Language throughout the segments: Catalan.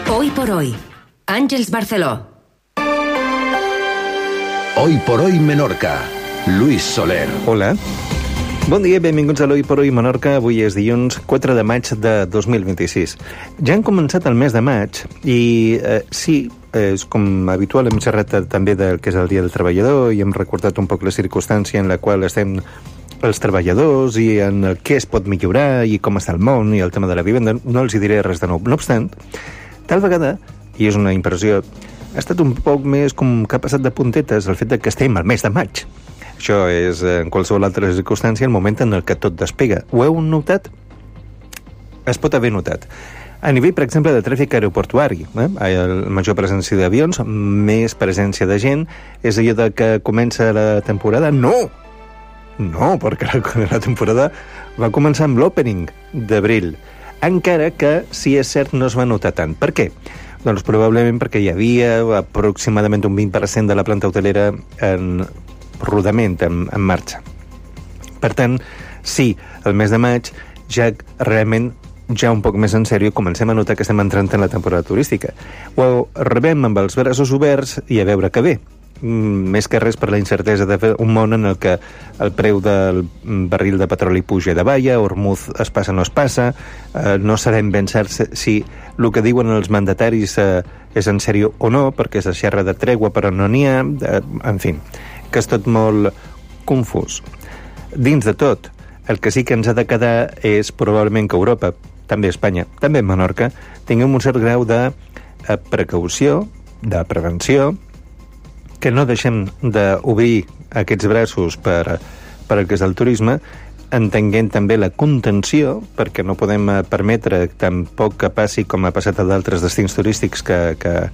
Hoy por hoy, Àngels Barceló. Hoy por hoy Menorca, Luis Soler. Hola. Bon dia, benvinguts a l'Hoy por Hoy Menorca. Avui és dilluns 4 de maig de 2026. Ja han començat el mes de maig i sí, és com habitual, hem xerrat també del que és el Dia del Treballador i hem recordat un poc la circumstància en la qual estem els treballadors i en el què es pot millorar i com està el món i el tema de la vivenda. No els hi diré res de nou. No obstant, tal vegada, i és una impressió, ha estat un poc més com que ha passat de puntetes el fet que estem al mes de maig. Això és, en qualsevol altra circumstància, el moment en el que tot despega. Ho heu notat? Es pot haver notat. A nivell, per exemple, de tràfic aeroportuari, major presència d'avions, més presència de gent, és allò de que comença la temporada? No, perquè la temporada va començar amb l'opening d'abril, encara que, si és cert, no es va notar tant. Per què? Doncs probablement perquè hi havia aproximadament un 20% de la planta hotelera en rodament, en marxa. Per tant, sí, el mes de maig ja realment, ja un poc més en sèrio, comencem a notar que estem entrant en la temporada turística. Ho rebem amb els braços oberts i a veure què ve. Més que res per la incertesa de fer un món en el que el preu del barril de petroli puja i davalla, Hormuz es passa o no es passa, no sabem ben cert si el que diuen els mandataris és en sèrio o no, perquè se xerra de tregua però no n'hi ha, en fi, que és tot molt confús. Dins de tot, el que sí que ens ha de quedar és probablement que Europa, també Espanya, també Menorca, tinguem un cert grau de precaució, de prevenció, que no deixem d'obrir aquests braços per el que és el turisme, entenguent també la contenció, perquè no podem permetre tampoc que passi com ha passat a d'altres destins turístics que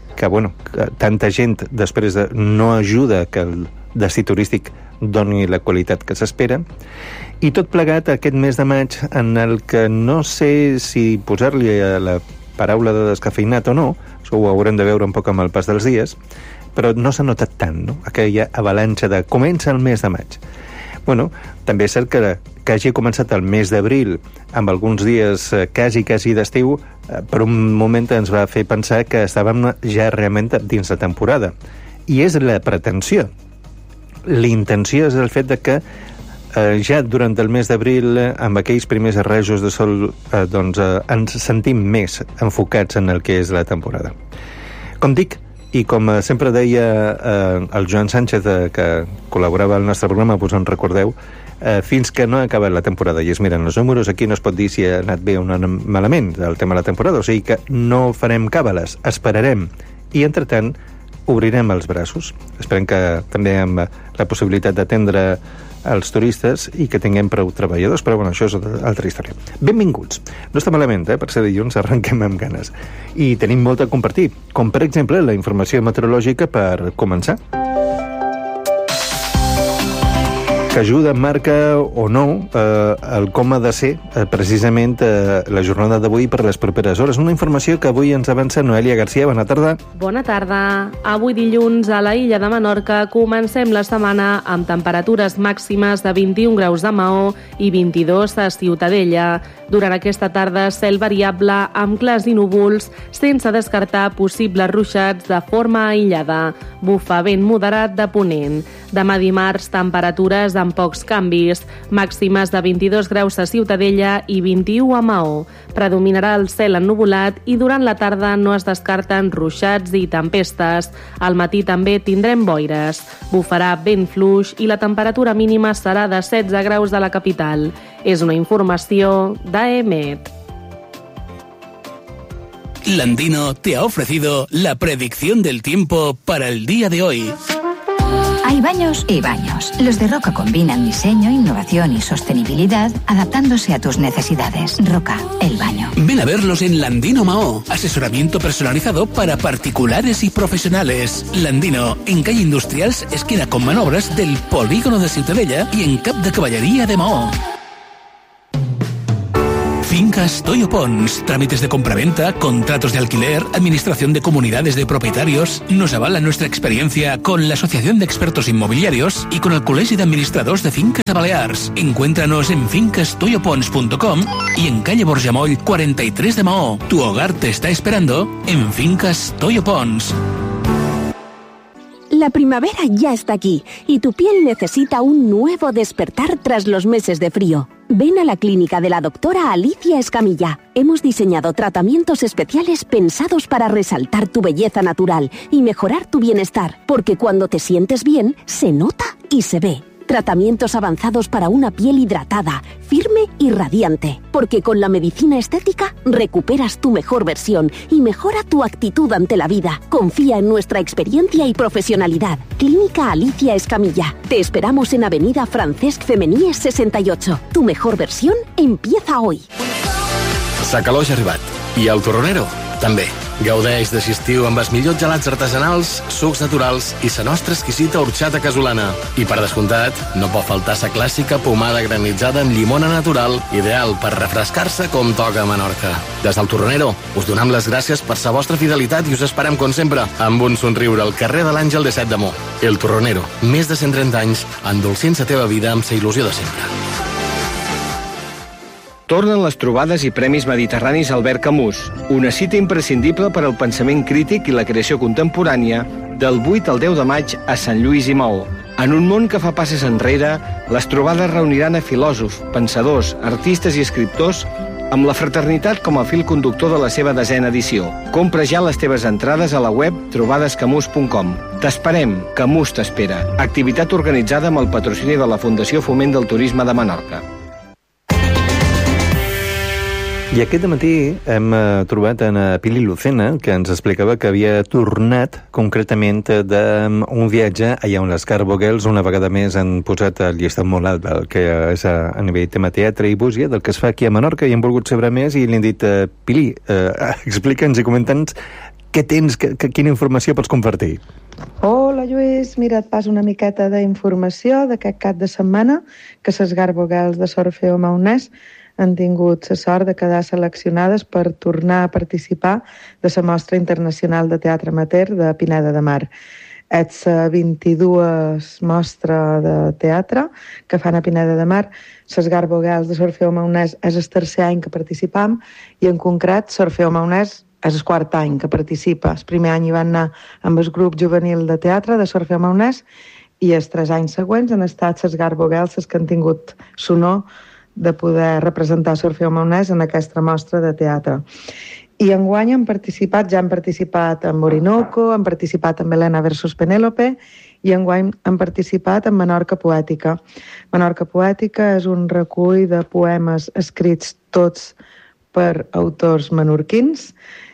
tanta gent després no ajuda que el destí turístic doni la qualitat que s'espera. I tot plegat aquest mes de maig en el que no sé si posar-li la paraula de descafeinat o no, això ho haurem de veure un poc amb el pas dels dies, però no s'ha notat tant, no? Aquella avalanxa de comença el mes de maig. Bueno, també és cert que hagi començat el mes d'abril amb alguns dies quasi d'estiu, per un moment ens va fer pensar que estàvem ja realment dins la temporada. I és la pretensió. L'intenció és el fet de que ja durant el mes d'abril, amb aquells primers rajos de sol, ens sentim més enfocats en el que és la temporada. Com dic, i com sempre deia el Joan Sánchez, que col·laborava al nostre programa, us en recordeu, fins que no ha acabat la temporada. I es miren els números, aquí no es pot dir si ha anat bé o no malament el tema de la temporada, o sigui que no farem càbales, esperarem. I, entretant, obrirem els braços. Esperem que també amb la possibilitat d'atendre els turistes i que tinguem prou treballadors, però bueno, això és altra història. Benvinguts. No està malament, per ser dilluns, arrenquem amb ganes. I tenim molt a compartir, com per exemple la informació meteorològica per començar. Que ajuda, marca o no el com ha de ser precisament la jornada d'avui per les properes hores. Una informació que avui ens avança Noelia García. Bona tarda. Bona tarda. Avui dilluns a la illa de Menorca comencem la setmana amb temperatures màximes de 21 graus de Maó i 22 a Ciutadella. Durant aquesta tarda, cel variable amb clars i núvols, sense descartar possibles ruixats de forma aïllada. Bufa vent moderat de ponent. Demà dimarts, temperatures amb pocs canvis, màximes de 22 graus a Ciutadella i 21 a Maó. Predominarà el cel ennuvolat i durant la tarda no es descarten ruixats i tempestes. Al matí també tindrem boires. Bufarà vent fluix i la temperatura mínima serà de 16 graus de la capital. És una informació d'AEMET. Landino te ha ofrecido la predicción del tiempo para el día de hoy. Hay baños y baños. Los de Roca combinan diseño, innovación y sostenibilidad, adaptándose a tus necesidades. Roca, el baño. Ven a verlos en Landino Maó. Asesoramiento personalizado para particulares y profesionales. Landino, en calle Industrials, esquina con Manobras del Polígono de Ciutadella y en Cap de Caballería de Maó. Fincas Toyo Pons. Trámites de compraventa, contratos de alquiler, administración de comunidades de propietarios. Nos avala nuestra experiencia con la Asociación de Expertos Inmobiliarios y con el Colegio de Administradors de Finques de Balears. Encuéntranos en fincastoyopons.com y en calle Borjamoll 43 de Maó. Tu hogar te está esperando en Fincas Toyo Pons. La primavera ya está aquí y tu piel necesita un nuevo despertar tras los meses de frío. Ven a la clínica de la doctora Alicia Escamilla. Hemos diseñado tratamientos especiales pensados para resaltar tu belleza natural y mejorar tu bienestar, porque cuando te sientes bien, se nota y se ve. Tratamientos avanzados para una piel hidratada, firme y radiante. Porque con la medicina estética recuperas tu mejor versión y mejora tu actitud ante la vida. Confía en nuestra experiencia y profesionalidad. Clínica Alicia Escamilla. Te esperamos en Avenida Francesc Femenies 68. Tu mejor versión empieza hoy. Sa calor ja ha arribat. I el torronero també. Gaudeix d'aquest estiu amb els millors gelats artesanals, sucs naturals i la nostra exquisita horxata casolana. I per descomptat, no pot faltar la clàssica pomada granitzada amb llimona natural, ideal per refrescar-se com toca a Menorca. Des del Torronero, us donem les gràcies per la vostra fidelitat i us esperem, com sempre, amb un somriure al carrer de l'Àngel de Set de Mo. El Torronero, més de 130 anys, endolcint la teva vida amb la il·lusió de sempre. Tornen les trobades i premis mediterranis Albert Camus, una cita imprescindible per al pensament crític i la creació contemporània del 8 al 10 de maig a Sant Lluís i Maó. En un món que fa passes enrere, les trobades reuniran a filòsofs, pensadors, artistes i escriptors amb la fraternitat com a fil conductor de la seva 10a edició. Compra ja les teves entrades a la web trobadescamus.com. T'esperem, Camus t'espera. Activitat organitzada amb el patrocini de la Fundació Foment del Turisme de Menorca. I aquest matí hem trobat en Pili Lucena, que ens explicava que havia tornat concretament d'un viatge allà on les Carbogels una vegada més han posat el llistat molt alt del que és a nivell tema teatre i música, del que es fa aquí a Menorca, i han volgut saber més i li han dit, Pili, explica'ns i comenta'ns què tens, quina informació pots compartir. Hola, Lluís. Mira, et passo una miqueta d'informació d'aquest cap de setmana que les Carbogels de Sorfeo Maonès han tingut la sort de quedar seleccionades per tornar a participar de la Mostra Internacional de Teatre Amateur de Pineda de Mar. És la 22 mostra de teatre que fan a Pineda de Mar. Les Carbogels de Sorfeo Maonès és el tercer any que participam i, en concret, Sorfeo Maonès és el quart any que participa. El primer any hi van anar amb el grup juvenil de teatre de Sorfeo Maonès i els 3 anys següents han estat les Carbogels les que han tingut l'honor de poder representar Sorfeo Maonès en aquesta mostra de teatre. I enguany han participat en Orinoco, han participat en Helena versus Penélope i enguany han participat en Menorca Poètica. Menorca Poètica és un recull de poemes escrits tots per autors menorquins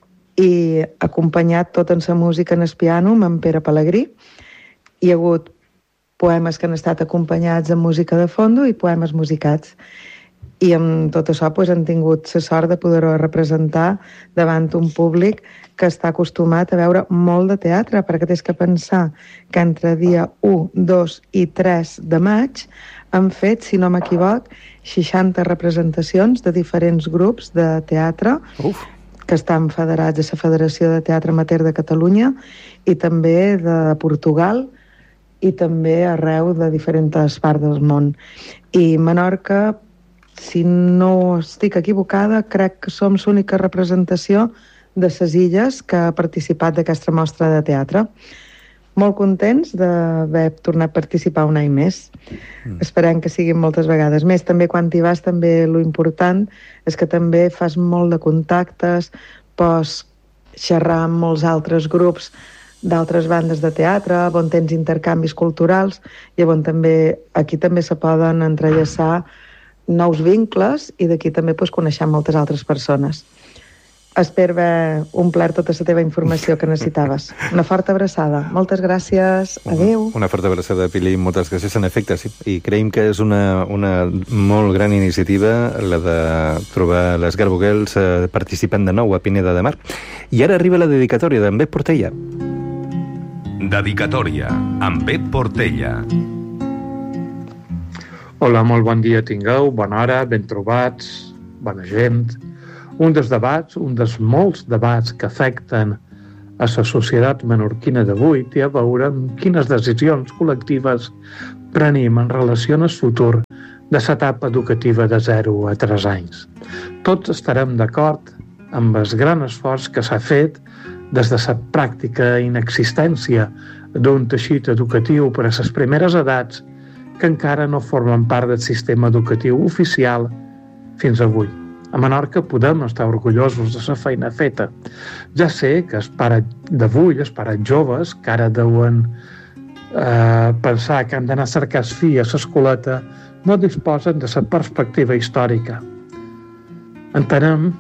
i acompanyat tot en la música en el piano amb en Pere Pellegrí. Hi ha hagut poemes que han estat acompanyats amb música de fondo i poemes musicats. I amb tot això han tingut la sort de poder-ho representar davant un públic que està acostumat a veure molt de teatre, perquè tens que pensar que entre dia 1, 2 i 3 de maig han fet, si no m'equivoc, 60 representacions de diferents grups de teatre que estan federats a la Federació de Teatre Amateur de Catalunya i també de Portugal i també arreu de diferents parts del món. I Menorca, si no estic equivocada, crec que som l'única representació de les illes que ha participat d'aquesta mostra de teatre. Molt contents d'haver tornat a participar un any més. Esperem que siguin moltes vegades més. També quan hi vas, també l'important és que també fas molt de contactes, pots xerrar amb molts altres grups d'altres bandes de teatre, on tens intercanvis culturals i on també, aquí també se poden entrellaçar nous vincles i d'aquí també pots conèixer moltes altres persones. Espero haver omplert tota la teva informació que necessitaves. Una forta abraçada. Moltes gràcies. Adéu. Una forta abraçada, Pili. Moltes gràcies. En efecte, sí. I creiem que és una molt gran iniciativa la de trobar les Carbogels participant de nou a Pineda de Mar. I ara arriba la dedicatòria d'en Pep Portella. Dedicatòria amb Pep Portella. Hola, molt bon dia tingueu, bona hora, ben trobats. bona gent, un dels debats, un dels molts debats que afecten a la societat menorquina d'avui té a veure amb quines decisions col·lectives prenim en relació al futur de l'etapa educativa de 0 a 3 anys. Tots estarem d'acord amb el gran esforç que s'ha fet des de la pràctica inexistència d'un teixit educatiu per a les primeres edats que encara no formen part del sistema educatiu oficial fins avui. A Menorca podem estar orgullosos de la feina feta. Ja sé que els pares d'avui, els pares joves, que ara deuen pensar que han d'anar a cercar el fill a l'escoleta, no disposen de la perspectiva històrica. Entenem,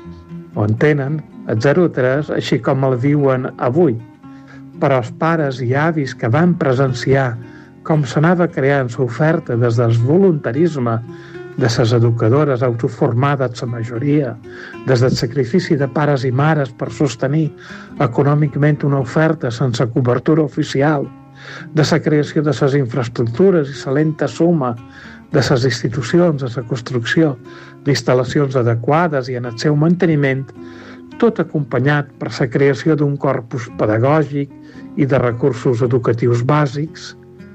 o entenen, el 0-3 així com el viuen avui, però els pares i avis que van presenciar com s'anava creant l'oferta des del voluntarisme de les educadores autoformades, la majoria, des del sacrifici de pares i mares per sostenir econòmicament una oferta sense cobertura oficial, de la creació de les infraestructures i la lenta suma de les institucions, de la construcció d'instal·lacions adequades i en el seu manteniment, tot acompanyat per la creació d'un corpus pedagògic i de recursos educatius bàsics,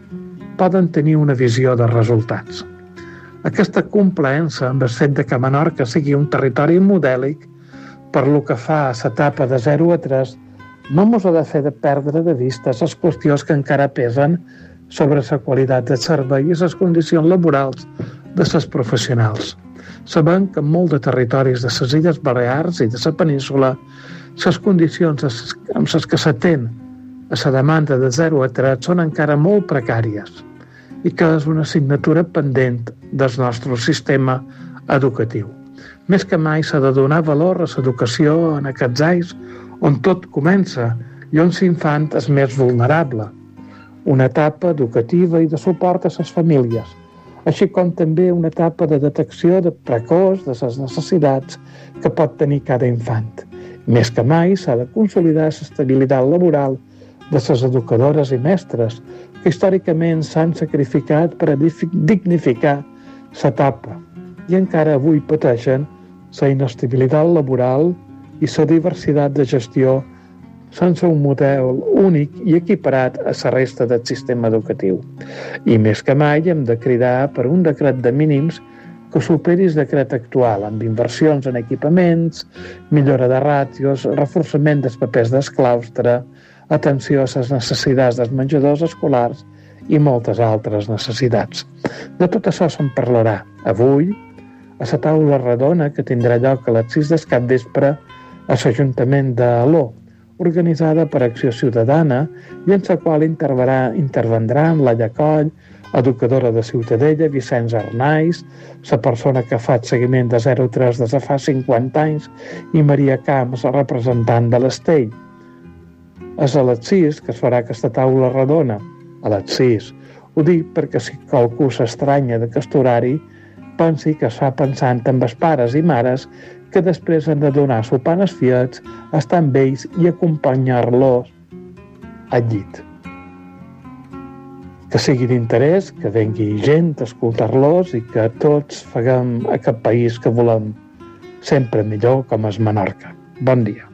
poden tenir una visió de resultats. Aquesta complaença amb el fet que Menorca sigui un territori modèlic per lo que fa a l'etapa de 0 a 3 no ens ha de fer de perdre de vista les qüestions que encara pesen sobre la qualitat del servei i les condicions laborals de les professionals. Sabem que en molts de territoris de les Illes Balears i de la península les condicions amb les que s'atén a la demanda de 0 a 3 són encara molt precàries i que és una assignatura pendent del nostre sistema educatiu. Més que mai s'ha de donar valor a l'educació en aquests anys on tot comença i on l'infant és més vulnerable, una etapa educativa i de suport a les famílies, així com també una etapa de detecció precoç de les necessitats que pot tenir cada infant. Més que mai s'ha de consolidar l'estabilitat laboral de les educadores i mestres que històricament s'han sacrificat per a dignificar l'etapa i encara avui pateixen la inestabilitat laboral i la diversitat de gestió sense un model únic i equiparat a la resta del sistema educatiu. I més que mai hem de cridar per un decret de mínims que superi el decret actual, amb inversions en equipaments, millora de ràtios, reforçament dels papers del claustre, atenció a les necessitats dels menjadors escolars i moltes altres necessitats. De tot això se'n parlarà avui a la taula redona que tindrà lloc a les 6 del capvespre a l'Ajuntament d'Aló, organitzada per Acció Ciutadana i en la qual intervendran Laia Coll, educadora de Ciutadella, Vicenç Arnaiz, la persona que fa el seguiment de 0-3 des de fa 50 anys, i Maria Camps, representant de l'Estell. És a les 6 que es farà aquesta taula redona, a les 6. Ho dic perquè si qualcú s'estranya d'aquest horari, pensi que es fa pensant en els pares i mares que després han de donar sopar als fiets, estar amb ells i acompanyar-los al llit. Que sigui d'interès, que vengui gent a escoltar-los i que tots faguem aquest país que volem sempre millor com és Menorca. Bon dia.